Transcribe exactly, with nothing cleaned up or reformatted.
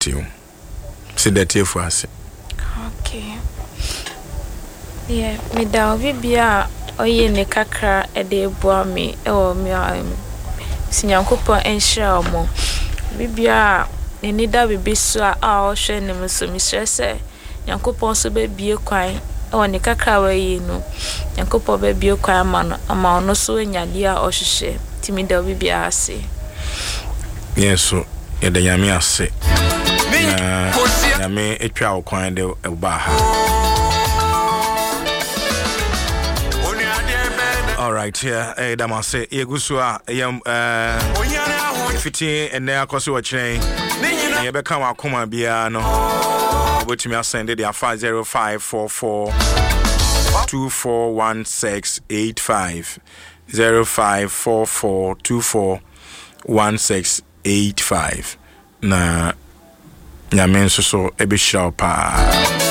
you. See that here for us. Okay. Yeah, me da obi bia oye ne kakra e de boa me e o me sinyankopon enhira omo. Bibia eni da bibi so a o hwe ne me so mi stress nyankopon so be bie kwan e o ne kakra wa yi no. Nyankopon be bie kwan ama no ama ono so nyade a o hwehwe. Ti me da obi bia ase. Yes, so e da nyame ase. Na nyame etwa o kwan de e ba ha. All right, here, eh, Dama say, Yegusua, yam, uh, fifteen and now, cause you were chain. You become a coma biano. Which me send it, five zero five four four two four one six eight five zero five four four two four one six eight five. Na, Yamen so, so, a bit sharp.